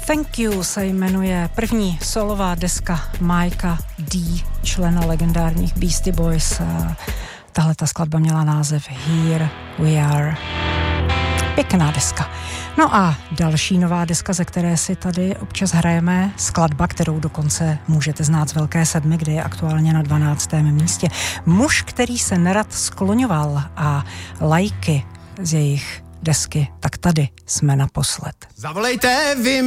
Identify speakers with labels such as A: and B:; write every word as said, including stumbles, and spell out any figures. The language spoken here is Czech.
A: Thank You se jmenuje první solová deska Mikea D., člena legendárních Beastie Boys. Tahle ta skladba měla název Here We Are. Pěkná deska. No a další nová deska, ze které si tady občas hrajeme, skladba, kterou dokonce můžete znát z Velké sedmi, kde je aktuálně na dvanáctém místě. Muž, který se nerad skloňoval, a lajky z jejich desky, tak tady jsme naposled.
B: Zavolejte vy